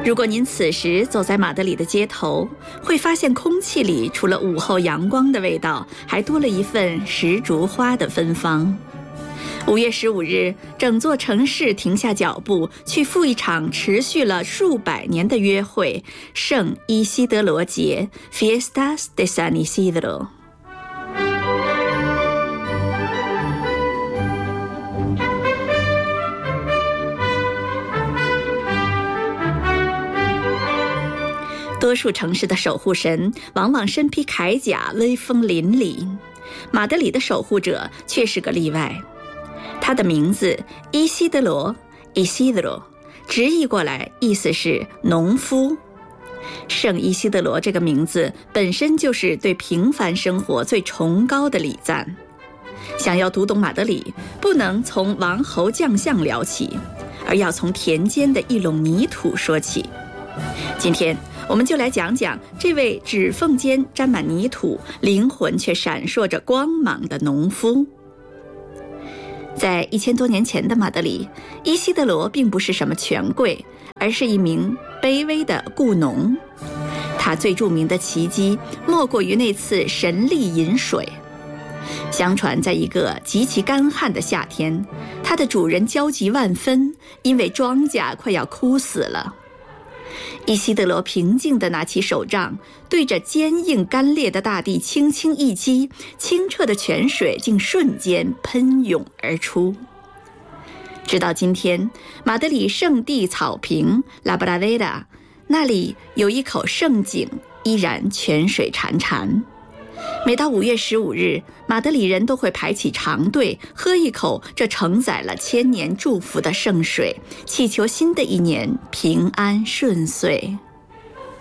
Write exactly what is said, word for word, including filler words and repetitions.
如果您此时走在马德里的街头，会发现空气里除了午后阳光的味道，还多了一份石竹花的芬芳。五月十五日，整座城市停下脚步，去赴一场持续了数百年的约会——圣伊西德罗节 （Fiestas de San Isidro）。多数城市的守护神往往身披铠甲，威风凛凛。马德里的守护者却是个例外，他的名字伊西德罗 Isidro， 直译过来意思是农夫。圣伊西德罗这个名字本身就是对平凡生活最崇高的礼赞。想要读懂马德里，不能从王侯将相聊起，而要从田间的一垄泥土说起。今天我们就来讲讲这位指缝间沾满泥土，灵魂却闪烁着光芒的农夫。在一千多年前的马德里，伊西德罗并不是什么权贵，而是一名卑微的雇农。他最著名的奇迹莫过于那次神力饮水。相传在一个极其干旱的夏天，他的主人焦急万分，因为庄稼快要枯死了。伊西德罗平静地拿起手杖，对着坚硬干裂的大地轻轻一击，清澈的泉水竟瞬间喷涌而出。直到今天，马德里圣地草坪拉布拉维达那里有一口圣井，依然泉水潺潺。每到五月十五日，马德里人都会排起长队，喝一口这承载了千年祝福的圣水，祈求新的一年平安顺遂。